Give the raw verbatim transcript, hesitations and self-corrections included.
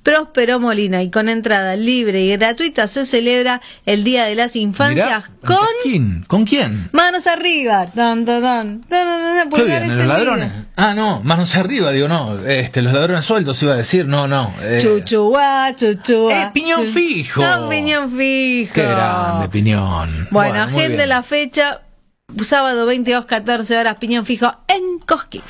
Próspero Molina, y con entrada libre y gratuita se celebra el Día de las Infancias. Mirá, con ¿quién? ¿Con quién? manos arriba. Tan, tan, tan, tan, tan, ¿Qué vienen, los ladrones? Ah, no, manos arriba, digo, no, este, los ladrones sueltos iba a decir, no, no. Eh. Chuchuá, chuchuá. ¡Eh, Piñón Fijo! No, Piñón Fijo. ¡Qué grande, Piñón! Bueno, bueno agenda la fecha, sábado veintidós, catorce horas, Piñón Fijo en Cosquín.